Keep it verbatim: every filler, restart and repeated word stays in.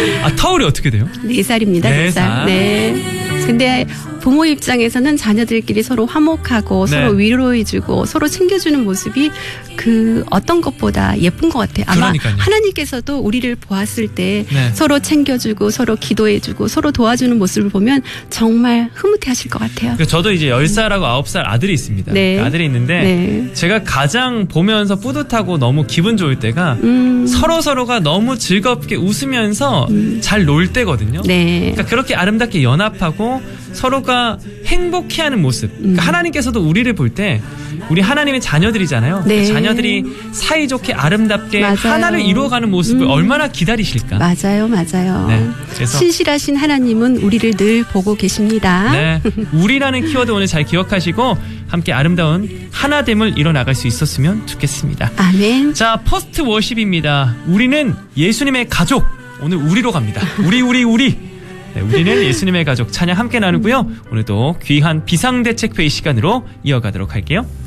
아, 터울이 어떻게 돼요? 네 살입니다. 네 네 살. 살. 네. 근데 부모 입장에서는 자녀들끼리 서로 화목하고 네. 서로 위로해주고 서로 챙겨주는 모습이 그 어떤 것보다 예쁜 것 같아요. 아마 그러니까요. 하나님께서도 우리를 보았을 때 네. 서로 챙겨주고 서로 기도해주고 서로 도와주는 모습을 보면 정말 흐뭇해하실 것 같아요. 저도 이제 열 살하고 아홉 살 아들이 있습니다. 네. 아들이 있는데 네. 제가 가장 보면서 뿌듯하고 너무 기분 좋을 때가 음. 서로 서로가 너무 즐겁게 웃으면서 음. 잘 놀 때거든요. 네. 그러니까 그렇게 아름답게 연합하고 서로가 행복해하는 모습. 그러니까 음. 하나님께서도 우리를 볼 때 우리 하나님의 자녀들이잖아요. 네. 그 자녀들이 사이좋게 아름답게 맞아요. 하나를 이루어가는 모습을 음. 얼마나 기다리실까. 맞아요, 맞아요. 네, 그래서 신실하신 하나님은 우리를 늘 보고 계십니다. 네, 우리라는 키워드 오늘 잘 기억하시고 함께 아름다운 하나됨을 이뤄나갈 수 있었으면 좋겠습니다. 아멘. 자, 퍼스트 워십입니다. 우리는 예수님의 가족. 오늘 우리로 갑니다. 우리 우리 우리. 네, 우리는 예수님의 가족 찬양 함께 나누고요. 오늘도 귀한 비상대책회의 시간으로 이어가도록 할게요.